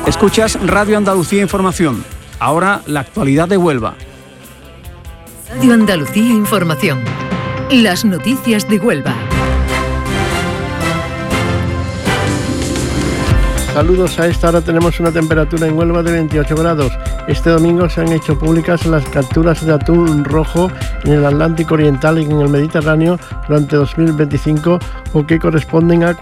Escuchas Radio Andalucía Información. Ahora la actualidad de Huelva. Radio Andalucía Información. Las noticias de Huelva. Saludos, a esta hora tenemos una temperatura en Huelva de 28 grados. Este domingo se han hecho públicas las capturas de atún rojo en el Atlántico Oriental y en el Mediterráneo durante 2025, o que corresponden a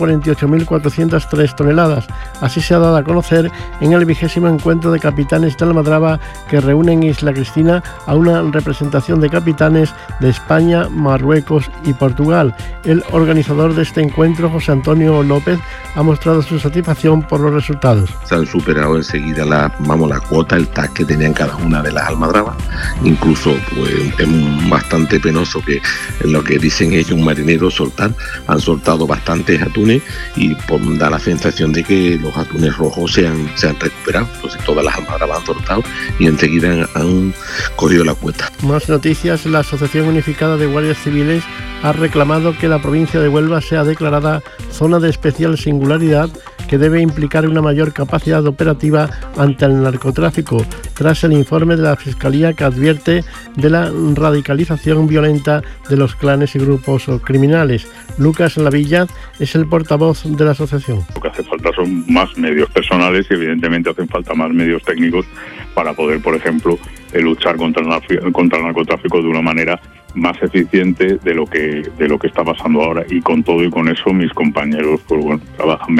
48.403 toneladas. Así se ha dado a conocer en el 20º encuentro de capitanes de Almadraba, que reúne en Isla Cristina a una representación de capitanes de España, Marruecos y Portugal. El organizador de este encuentro, José Antonio López, ha mostrado su satisfacción por los resultados. Se han superado enseguida la cuota, el TAC que tenían cada una de las almadrabas. Incluso pues, es bastante penoso que en lo que dicen ellos un marinero soltar, han soltado bastantes atunes y pues, da la sensación de que los atunes rojos se han recuperado. Entonces todas las almadrabas han soltado y enseguida han cogido la cuota. Más noticias. La Asociación Unificada de Guardias Civiles ha reclamado que la provincia de Huelva sea declarada zona de especial singularidad, que debe implicar una mayor capacidad operativa ante el narcotráfico, tras el informe de la Fiscalía que advierte de la radicalización violenta de los clanes y grupos criminales. Lucas Lavilla es el portavoz de la asociación. Lo que hace falta son más medios personales y evidentemente hacen falta más medios técnicos para poder, por ejemplo, luchar contra el narcotráfico de una manera más eficiente de lo que está pasando ahora. Y con todo y con eso mis compañeros pues bueno, trabajan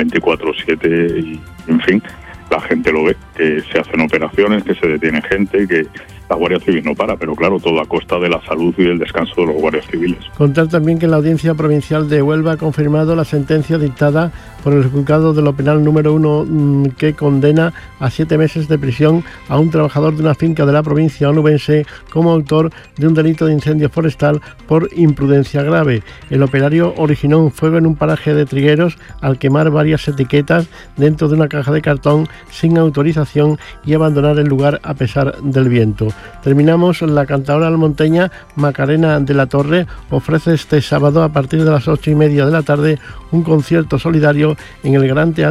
24/7 y en fin, la gente lo ve, que se hacen operaciones, que se detiene gente, que la Guardia Civil no para, pero claro, todo a costa de la salud y del descanso de los guardias civiles. Contar también que la Audiencia Provincial de Huelva ha confirmado la sentencia dictada por el Juzgado de lo Penal número 1, que condena a 7 meses de prisión a un trabajador de una finca de la provincia onubense como autor de un delito de incendio forestal por imprudencia grave. El operario originó un fuego en un paraje de Trigueros al quemar varias etiquetas dentro de una caja de cartón sin autorización y abandonar el lugar a pesar del viento. Terminamos. La cantadora almonteña Macarena de la Torre ofrece este sábado a partir de las 8:30 de la tarde un concierto solidario en el Gran Teatro